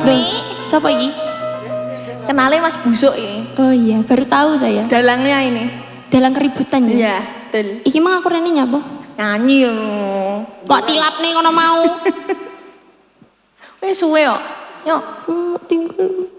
Siapa iki? Kenalin Mas Busuk ya. Oh iya, baru tahu saya. Dalangnya ini. Dalang keributan ya? Iya, betul. Iki mah aku rene nyapa? Nyanyi loh. Kok tilap nih kono mau? Wes suwe kok. Yuk. Tinggal.